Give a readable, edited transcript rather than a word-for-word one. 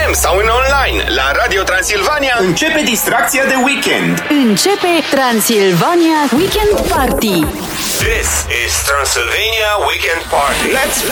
FM sau în online la Radio Transilvania. Începe distracția de weekend. Începe Transilvania Weekend Party. This is Transylvania Weekend Party. Let's